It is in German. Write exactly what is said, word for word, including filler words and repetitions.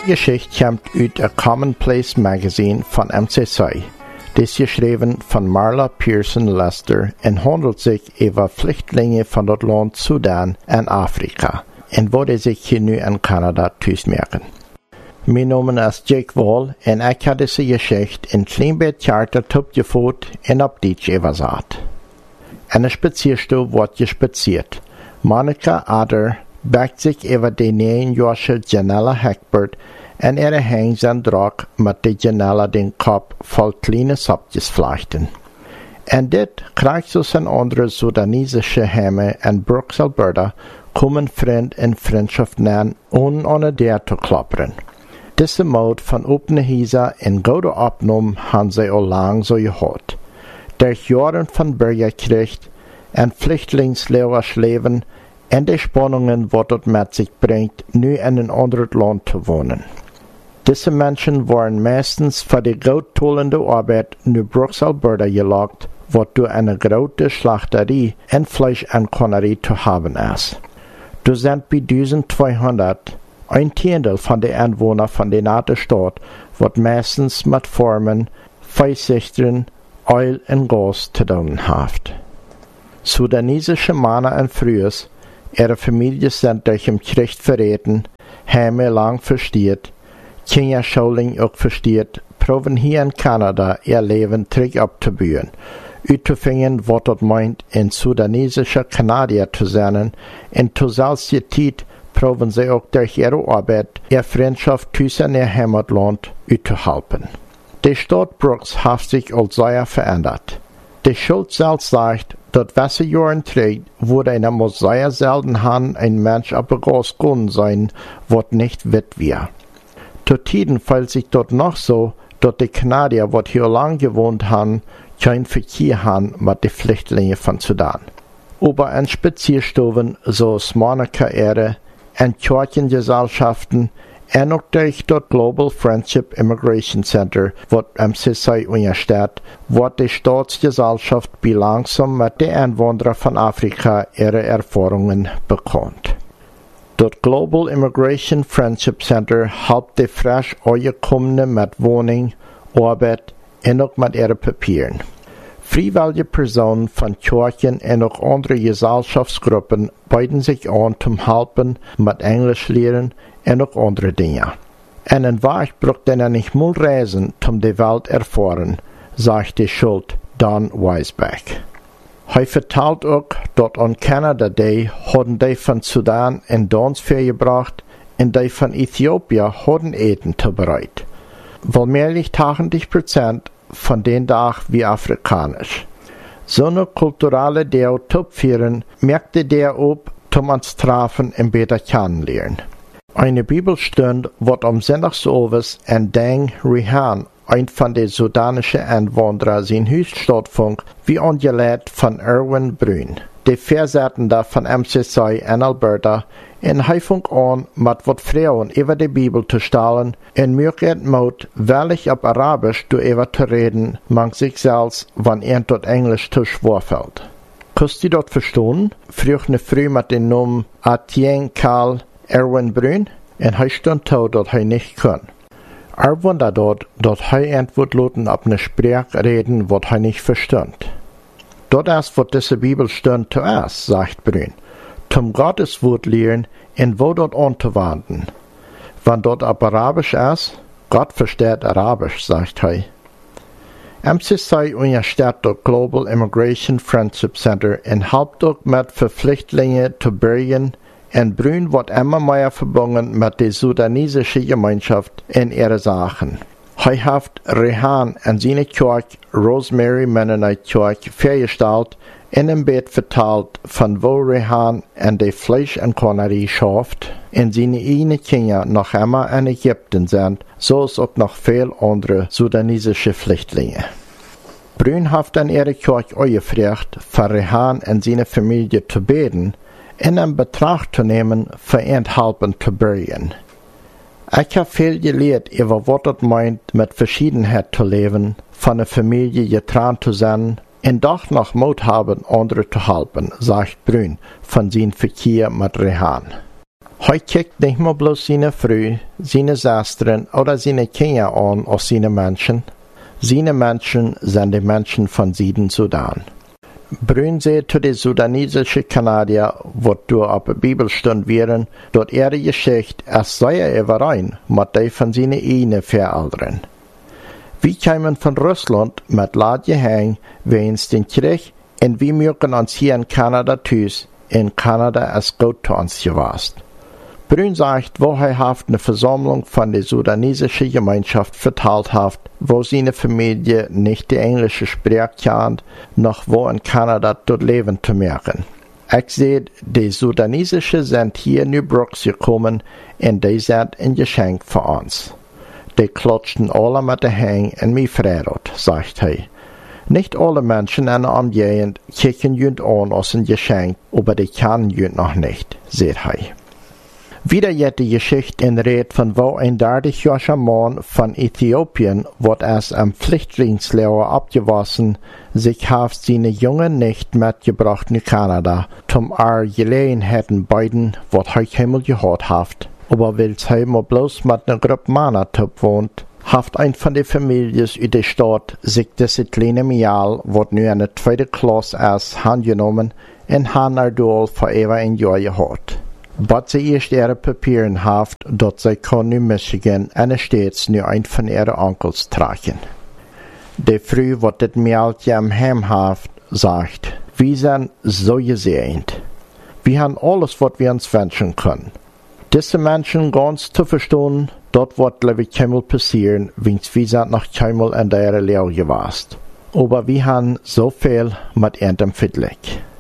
Deze Geschichte kommt uit A Commonplace Magazine von M C C. Dit is geschreven van Marla Pearson Lester en handelt zich over vluchtelingen van het land Sudan en Afrika en waar die zich hier nu in Canada thuismerken. Mijn naam is Jake Wall en ik heb deze geschichte in klein beetje charter opgevoerd en op Duits overzet. En de spazierstoel wordt gespaziert. Monica Adder bekt zich over de negenjarige Janella Hackbert en er hangt zijn drak met de Janella den kop vol kleine sapjes vlechten. En dit krijgt zoals een andere Sudanesische hemme in Brooks, Alberta, komen vriend en vriendschap aan om aan de deur te klopperen. Deze mode van opene huizen en goede opname hebben zij al lang zo gehad. Door jaren van burgerkrieg en vluchtelingsleven en de spanningen wat het met zich brengt, nu in een ander land te wonen. Deze mensen waren meestens voor de groottollende arbeid naar Brooks, Alberta gelokt, wat door een grote slachterie en vlees en konnerie te hebben is. Er zijn bij twaalfhonderd een tiendel van de inwoner van de nate stad, wat meestens met vormen, vijfzichteren, oil en gas te doen heeft. Sudanesische mannen en vrouwen, ihre families zijn durch hem krieg verreten, heime lang verstiert, kinderscholing ook verstiert, proben hier in Canada ihr leven terug op te bouwen, uit te vinden wat het meint in Sudanesische Kanadier te zijn, en tozelfde tijd proben zij ook durch ihre arbeid, ihr vriendschap tussen ihr heimatland uit te helpen. De stad Brooks heeft zich al zeer veranderd. De Schuld zelf zegt, dat wesse jaren terug wurde einer muss sehr selten han ein Mensch op een gas kunnen zijn, wat nicht wit wir. Tot tiden fällt sich dort noch so, dat de Kanadier, wat hier lang gewohnt han, kein Verkehr han mit de Flüchtlingen von Sudan. Aber in Spazierstuben, so Monica Erde, en Kirchengesellschaften, en ook durch das Global Friendship Immigration Center, wat M C C untersteht, wordt de Staatsgesellschaft langsam mit de Einwohner von Afrika ihre Erfahrungen bekannt. Das Global Immigration Friendship Center helpt de frisch aangekommenen met woning, arbeid en ook met ihre Papieren. Freiwillige Personen von Kirchen en ook andere Gesellschaftsgruppen bieten sich an zum helpen mit Englisch leren en ook andere dingen. En een weg braucht er nicht mal reisen, um die Welt erfahren, sagt de Schuld Don Weisbeck. Hij vertelt ook dat aan Canada Day hadden die van Sudan en dans vergebracht en die van Ethiopië hadden eten bereid. Wel meerlijk tachtig procent von den dag wie Afrikanisch. Zo'n culturele deel topvieren merkte der op zum ans trafen en beter kennenlernen. Eine Bibelstund wird am Sonntagsabend in Deng Rihan, ein von den sudanischen Einwohnern, sein Haus stattfand, wie angeleitet von Erwin Brün, der Versendende von M C C in Alberta, in Heifung an, mit wat Frauen über die Bibel zu stellen, in Möglichkeit Mut, welch auf Arabisch du über zu reden, man sich selbst, wann er dort Englisch zu schwer fällt. Kannst du dort verstehen? Früch ne Frau mit dem Namen Etienne Karl Erwin Brün, en hij stond toe dat hij niet kon. Er wundert dort, dat hij antwoord laten op een spraak reden, wat hij niet verstond. Dat is wat deze Bibelstund te is, sagt Brün, zum Gottes Wort lehren en wo dat an te wenden. Wann dat op Arabisch is, Gott versteht Arabisch, sagt hij. M C C untersteht das Global Immigration Friendship Center en helpt ook met Verpflichtungen te bergen. En Brün wordt immer mehr verbunden mit der sudanesischen Gemeinschaft in ihre Sachen. Hij heeft Rehan en seine Kirche Rosemary Mennonite Kirche vergestellt en een Bett verteld von wo Rehan en de Fleisch en Kornerie schafft en seine eigene Kinder noch immer in Ägypten sind, zoals ook noch veel andere sudanesische Flüchtlinge. Brün heeft an ihre Kirche angefragt, für Rehan en seine Familie zu beten, en in Betracht zu nehmen, für enthalten zu bergen. Ich habe viel gelehrt über was es meint, mit Verschiedenheit zu leben, von der Familie getrennt zu sein, und doch noch Mut haben, andere zu helfen, sagt Brün von seinem Verkehr mit Rehan. Hij kijkt niet meer bloos zijn vrouw, zijn zusteren oder zijn Kinder an als zijn Menschen. Zijn Menschen sind die Menschen von Süden-Sudan. Brün zei zu de Sudanesische Kanadier, wat door op de Bibelstund wären, dort er geschicht, als sei er überein, mit die von seine eigenen Veräldern. Wir kamen von Russland mit Ladje hang, wens den Krieg, und wir mögen uns hier in Kanada tüs, in Kanada ist gut zu uns gewast. Brün sagt, wo er haft eine Versammlung von der sudanesischen Gemeinschaft verteilt haft, wo seine Familie nicht die englische Sprache kennt, noch wo in Kanada dort leben zu merken. Ich sehe, die Sudanesischen sind hier in Brooks gekommen und die sind ein Geschenk für uns. Die klatschten alle mit den Händen und mich freut, sagt er. Nicht alle Menschen in der Umgegend kicken jünd an als ein Geschenk, aber die kennen jünd noch nicht, sagt er. Wieder jetzt die Geschichte in Red von wo ein dreißigjähriger Mann von Äthiopien, wird als am Flüchtlingslager abgewaschen, sich haft seine Jungen nicht mitgebracht in Kanada, zum er Gelegenheiten beiden, wat er Himmel gehört haft. Aber weil er mal bloß mit einer Gruppe Männer top wohnt, haft ein von den Familien in der Stadt sich das kleine Mial, wat nu eine zweite Klasse ist, angenommen und han er dool forever ein Jahr gehört. But sie erst ihre Papieren haft, dort sie kann in Michigan und stets nur ein von ihren Onkels tragen. Die Frau, wat das Mädchen am Heim haft, sagt, wir sind so gesegnet. Wir haben alles, was wir uns wünschen können. Diese Menschen ganz zu verstehen, dort wird glaube ich keinmal passieren, wenn wir sind noch keinmal in der Lehre gewesen. Aber wir haben so viel mit ihrem Vergleich.